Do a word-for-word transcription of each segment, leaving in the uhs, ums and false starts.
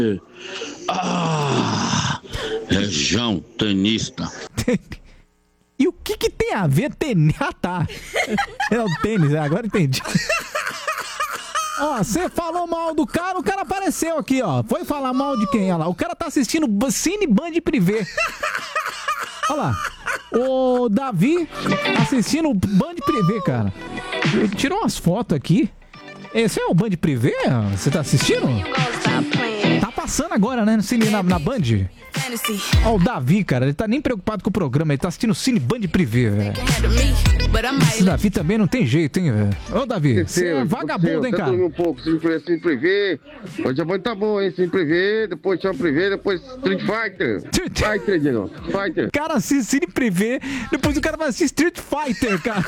Ah, região tenista. E o que que tem a ver tênis? Ah, tá. É o tênis, agora entendi. Ó, você falou mal do cara, o cara apareceu aqui, ó. Foi falar mal de quem? Olha lá. O cara tá assistindo Cine Band Privé. Olha lá. O Davi assistindo Band Privé, cara. Ele tirou umas fotos aqui. Esse é o Band Privé? Você tá assistindo? Tá passando agora, né? No cine, na, na Band. Ó, o Davi, cara, ele tá nem preocupado com o programa, ele tá assistindo Cine Band Privé, velho. Esse Davi também não tem jeito, hein, velho. Ô, Davi, você é vagabundo, hein, cara? um pouco, Cine Privé. Hoje a Band tá bom, hein? Cine Privé, depois chama Privé, depois Street Fighter. Fighter, Dino. Fighter. Cara, assiste Cine Privé, depois o cara vai assistir Street Fighter, cara.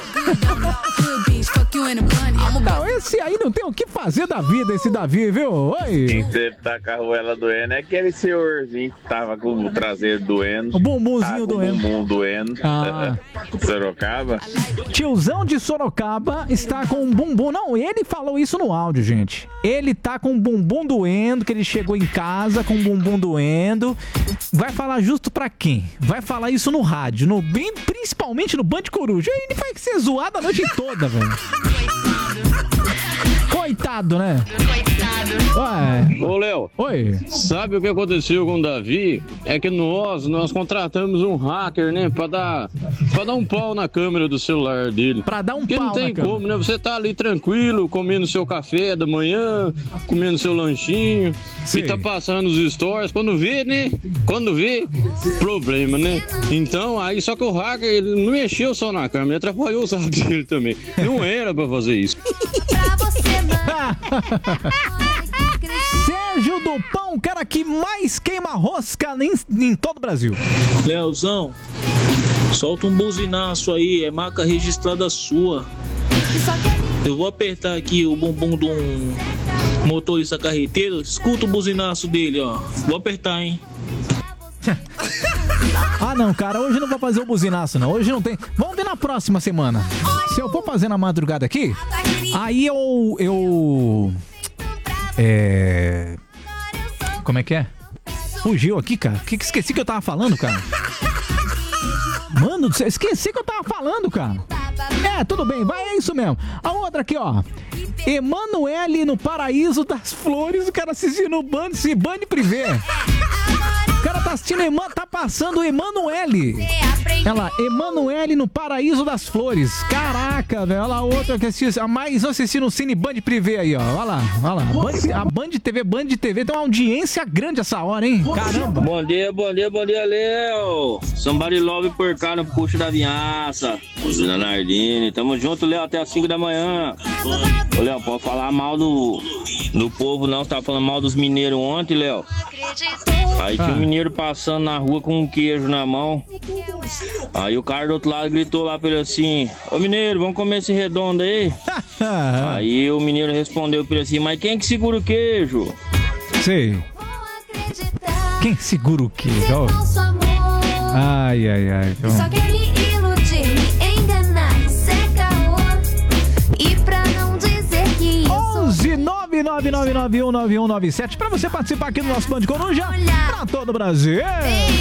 Não, esse aí não tem o que fazer da vida, esse Davi, viu? Oi. Quem sempre tá com a arruela doendo é aquele senhorzinho que tava com o traseiro doendo. O bumbumzinho tá doendo. O bumbum doendo. Ah. Sorocaba. Tiozão de Sorocaba está com um bumbum. Não, ele falou isso no áudio, gente. Ele tá com um bumbum doendo, que ele chegou em casa com um bumbum doendo. Vai falar justo pra quem? Vai falar isso no rádio, no, bem, principalmente no Band Coruja. Ele vai ser zoado a noite toda, velho. Coitado, né? Ué. Ô, Léo. Oi. Sabe o que aconteceu com o Davi? É que nós, nós contratamos um hacker, né? Pra dar, pra dar um pau na câmera do celular dele. Pra dar um Porque pau não tem na câmera. como, né? Você tá ali tranquilo, comendo seu café da manhã, comendo seu lanchinho, Sim. e tá passando os stories. Quando vê, né? Quando vê, problema, né? Então, aí só que o hacker, ele não mexeu só na câmera, ele atrapalhou o saco dele também. Não era pra fazer isso. Sérgio do Pão, o cara que mais queima rosca em, em todo o Brasil. Leozão, solta um buzinaço aí, é marca registrada sua. Eu vou apertar aqui o bumbum de um motorista carreteiro, escuta o buzinaço dele, ó. Vou apertar, hein. Ah, não, cara, hoje não vou fazer o buzinaço, não. Hoje não tem. Vamos ver na próxima semana. Se eu for fazer na madrugada aqui, aí eu. Eu. É. Como é que é? Fugiu aqui, cara. Que que esqueci que eu tava falando, cara? Mano, esqueci que eu tava falando, cara. É, tudo bem, vai, é isso mesmo. A outra aqui, ó. Emanuele no Paraíso das Flores, o cara assistindo o Band, se Band Privé. O cara tá assistindo, tá passando Emanuele. Ela, Emanuele no Paraíso das Flores. Caraca, velho. Olha lá, outra que assiste, a mais assistindo o Cine Band Privé aí, ó. Olha lá, olha lá. Band, a Band T V, Band T V tem uma audiência grande essa hora, hein? Caramba. Bom dia, bom dia, bom dia, Léo. Somebody love por cá no puxo da vinhaça. Usina Nardini. Tamo junto, Léo, até as cinco da manhã. Ô, Léo, pode falar mal do, do povo, não. Você tava falando mal dos mineiros ontem, Léo. Aí tinha um mineiro passando na rua com um queijo na mão. Aí o cara do outro lado gritou lá pra ele assim: ô mineiro, vamos comer esse redondo aí? Aí o mineiro respondeu pra ele assim: mas quem que segura o queijo? Sei. Quem segura o queijo? Ai, ai, ai. Então... Só quer me iludir, me enganar, ser caô. E pra não dizer que onze nove nove nove nove um nove um nove sete pra você participar aqui do nosso Band Coruja pra todo o Brasil.